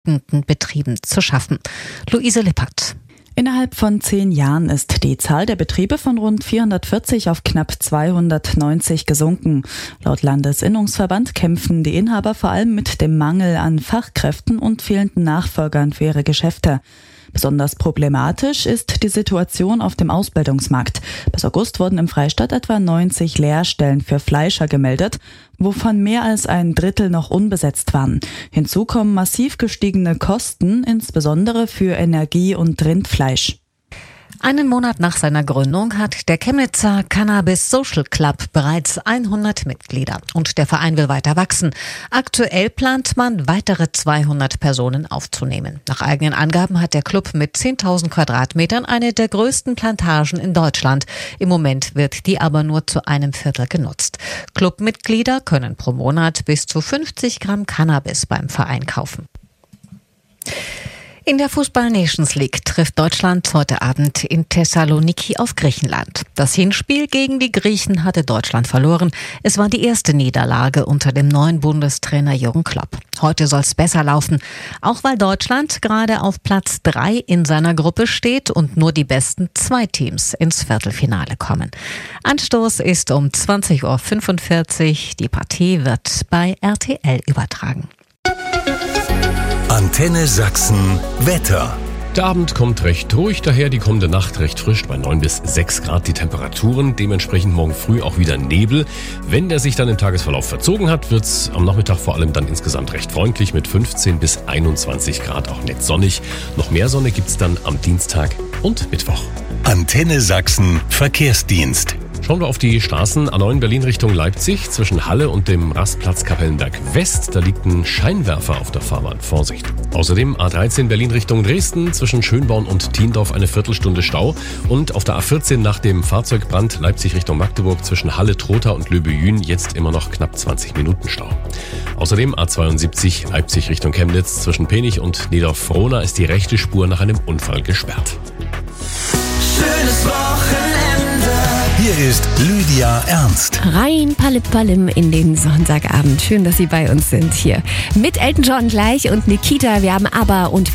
Betrieben zu schaffen. Luise Lippert. Innerhalb von 10 Jahren ist die Zahl der Betriebe von rund 440 auf knapp 290 gesunken. Laut Landesinnungsverband kämpfen die Inhaber vor allem mit dem Mangel an Fachkräften und fehlenden Nachfolgern für ihre Geschäfte. Besonders problematisch ist die Situation auf dem Ausbildungsmarkt. Bis August wurden im Freistaat etwa 90 Lehrstellen für Fleischer gemeldet, wovon mehr als ein Drittel noch unbesetzt waren. Hinzu kommen massiv gestiegene Kosten, insbesondere für Energie und Rindfleisch. Einen Monat nach seiner Gründung hat der Chemnitzer Cannabis Social Club bereits 100 Mitglieder und der Verein will weiter wachsen. Aktuell plant man, weitere 200 Personen aufzunehmen. Nach eigenen Angaben hat der Club mit 10.000 Quadratmetern eine der größten Plantagen in Deutschland. Im Moment wird die aber nur zu einem Viertel genutzt. Clubmitglieder können pro Monat bis zu 50 Gramm Cannabis beim Verein kaufen. In der Fußball-Nations League trifft Deutschland heute Abend in Thessaloniki auf Griechenland. Das Hinspiel gegen die Griechen hatte Deutschland verloren. Es war die erste Niederlage unter dem neuen Bundestrainer Jürgen Klopp. Heute soll es besser laufen, auch weil Deutschland gerade auf Platz 3 in seiner Gruppe steht und nur die besten 2 Teams ins Viertelfinale kommen. Anstoß ist um 20.45 Uhr. Die Partie wird bei RTL übertragen. Antenne Sachsen Wetter. Der Abend kommt recht ruhig, daher die kommende Nacht recht frisch bei 9 bis 6 Grad die Temperaturen. Dementsprechend morgen früh auch wieder Nebel. Wenn der sich dann im Tagesverlauf verzogen hat, wird es am Nachmittag vor allem dann insgesamt recht freundlich mit 15 bis 21 Grad, auch nett sonnig. Noch mehr Sonne gibt's dann am Dienstag und Mittwoch. Antenne Sachsen Verkehrsdienst. Schauen wir auf die Straßen. A9 Berlin Richtung Leipzig zwischen Halle und dem Rastplatz Kapellenberg West. Da liegt ein Scheinwerfer auf der Fahrbahn. Vorsicht. Außerdem A13 Berlin Richtung Dresden zwischen Schönborn und Thiendorf eine Viertelstunde Stau. Und auf der A14 nach dem Fahrzeugbrand Leipzig Richtung Magdeburg zwischen Halle, Trotha und Löbejün jetzt immer noch knapp 20 Minuten Stau. Außerdem A72 Leipzig Richtung Chemnitz zwischen Penich und Niederfrohna ist die rechte Spur nach einem Unfall gesperrt. Schönes Wochenende. Hier ist Lydia Ernst. Rein Palim in den Sonntagabend. Schön, dass Sie bei uns sind hier. Mit Elton John gleich und Nikita. Wir haben ABBA und